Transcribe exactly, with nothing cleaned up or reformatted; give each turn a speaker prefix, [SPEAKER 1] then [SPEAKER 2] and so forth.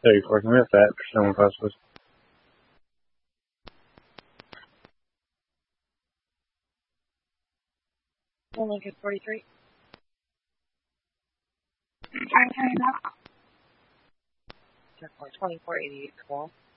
[SPEAKER 1] thirty-four, can we have that for someone possible?
[SPEAKER 2] Lincoln forty-three. twenty-four eighty-eight, call.